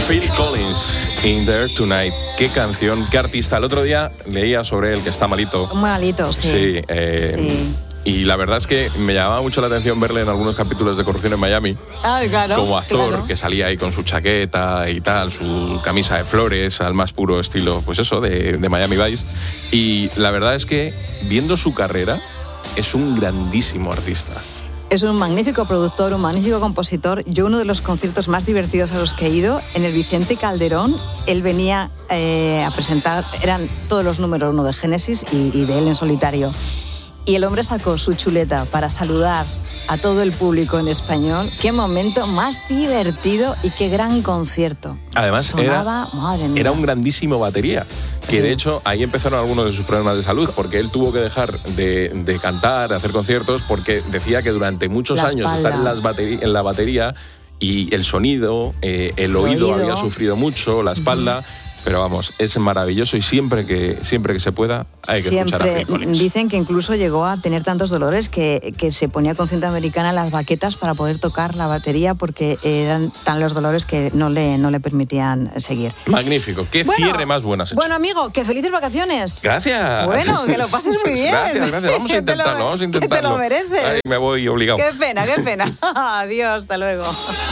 Phil Collins, In There Tonight. Qué canción, qué artista. El otro día leía sobre él que está malito. Malito, sí. Sí, sí. Y la verdad es que me llamaba mucho la atención verle en algunos capítulos de Corrupción en Miami. Claro. Como actor, claro. que salía ahí con su chaqueta y tal, su camisa de flores, al más puro estilo, pues eso, de Miami Vice. Y la verdad es que, viendo su carrera, es un grandísimo artista. Es un magnífico productor, un magnífico compositor. Yo uno de los conciertos más divertidos a los que he ido, en el Vicente Calderón, él venía a presentar, eran todos los números uno de Génesis y de él en solitario. Y el hombre sacó su chuleta para saludar a todo el público en español. Qué momento más divertido y qué gran concierto. Además, sonaba, madre mía, era un grandísimo batería. Que sí. De hecho ahí empezaron algunos de sus problemas de salud, porque él tuvo que dejar de cantar, de hacer conciertos, porque decía que durante muchos años estar en la batería y el sonido, el oído había sufrido mucho, la espalda. Pero vamos, es maravilloso y siempre que se pueda hay que escuchar a Phil Collins. Dicen que incluso llegó a tener tantos dolores que se ponía con cinta americana en las baquetas para poder tocar la batería, porque eran tan los dolores que no le permitían seguir. Magnífico, qué cierre más bueno has hecho. Bueno, amigo, que felices vacaciones. Gracias. Bueno, que lo pases muy bien. Gracias, vamos a intentarlo. Que te lo mereces. Ay, me voy obligado. Qué pena. Adiós, hasta luego.